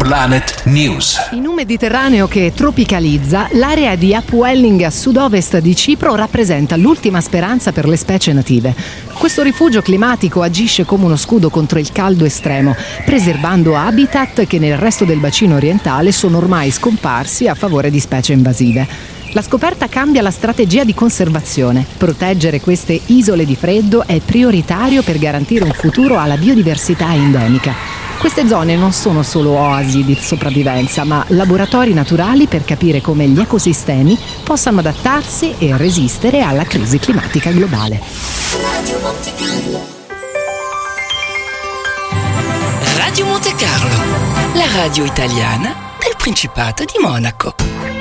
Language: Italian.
Planet News. In un Mediterraneo che tropicalizza, l'area di Upwelling a sud-ovest di Cipro rappresenta l'ultima speranza per le specie native. Questo rifugio climatico agisce come uno scudo contro il caldo estremo, preservando habitat che nel resto del bacino orientale sono ormai scomparsi a favore di specie invasive. La scoperta cambia la strategia di conservazione. Proteggere queste isole di freddo è prioritario per garantire un futuro alla biodiversità endemica. Queste zone non sono solo oasi di sopravvivenza, ma laboratori naturali per capire come gli ecosistemi possano adattarsi e resistere alla crisi climatica globale. Radio Monte Carlo, la radio italiana del Principato di Monaco.